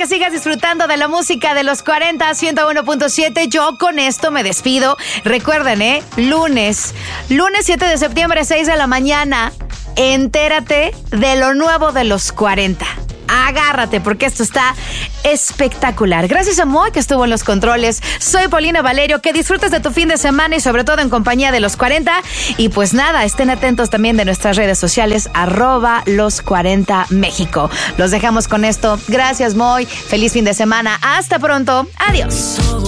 que sigas disfrutando de la música de los 40, 101.7. Yo con esto me despido. Recuerden, lunes 7 de septiembre, 6 de la mañana, entérate de lo nuevo de los 40. Agárrate porque esto está espectacular. Gracias a Moy que estuvo en los controles. Soy Paulina Valerio. Que disfrutes de tu fin de semana y sobre todo en compañía de los 40. Y pues nada, estén atentos también de nuestras redes sociales @los40 México. Los dejamos con esto. Gracias, Moy. Feliz fin de semana. Hasta pronto. Adiós.